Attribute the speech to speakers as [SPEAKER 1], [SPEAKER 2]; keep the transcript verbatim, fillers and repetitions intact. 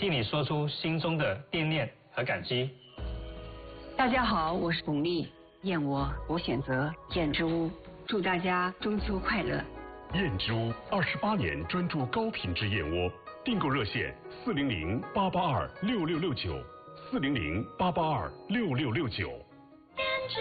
[SPEAKER 1] 替你说出心中的惦念和感激。
[SPEAKER 2] 大家好，我是巩俐，燕窝我选择燕之屋，祝大家中秋快乐。
[SPEAKER 3] 燕之屋二十八年专注高品质燕窝，订购热线四零零八八二六六六九，四零零八八二六六六九。